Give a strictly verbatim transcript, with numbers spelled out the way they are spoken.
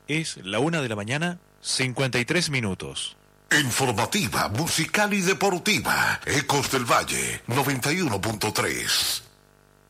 Es la una de la mañana, cincuenta y tres minutos. Informativa, musical y deportiva. Ecos del Valle, noventa y uno punto tres.